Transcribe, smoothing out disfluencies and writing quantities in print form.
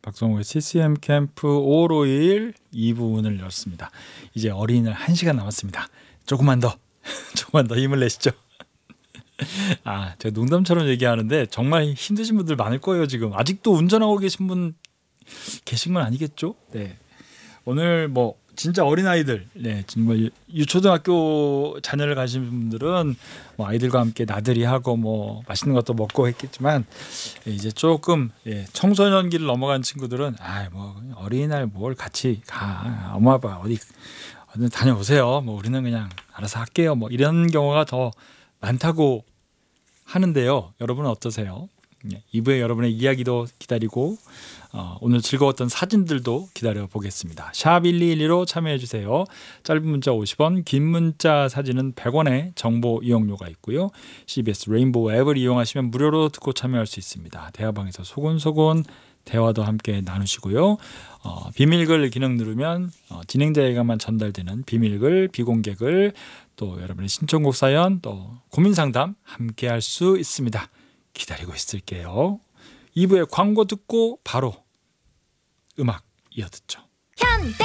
박성호의 CCM 캠프 5월 5일 2부문을 열었습니다. 이제 어린이날 1시간 남았습니다. 조금만 더 힘을 내시죠. 제가 농담처럼 얘기하는데 정말 힘드신 분들 많을 거예요. 지금 아직도 운전하고 계신 분 계신 건 아니겠죠? 네. 오늘 진짜 어린아이들, 정말 유초등학교 자녀를 가진 분들은 아이들과 함께 나들이 하고 맛있는 것도 먹고 했겠지만, 이제 조금 청소년기를 넘어간 친구들은 어린이날 뭘 같이 가, 엄마 아빠 어디 다녀오세요. 우리는 그냥 알아서 할게요. 이런 경우가 더 많다고 하는데요. 여러분은 어떠세요? 2부에 여러분의 이야기도 기다리고 오늘 즐거웠던 사진들도 기다려 보겠습니다. 샵 1212로 참여해 주세요. 짧은 문자 50원, 긴 문자 사진은 100원의 정보 이용료가 있고요. CBS 레인보우 앱을 이용하시면 무료로 듣고 참여할 수 있습니다. 대화방에서 소곤소곤 대화도 함께 나누시고요. 비밀글 기능 누르면 진행자에게만 전달되는 비밀글, 비공개글, 또 여러분의 신청곡 사연, 또 고민 상담 함께 할 수 있습니다. 기다리고 있을게요. 2부에 광고 듣고 바로 음악 이어듣죠.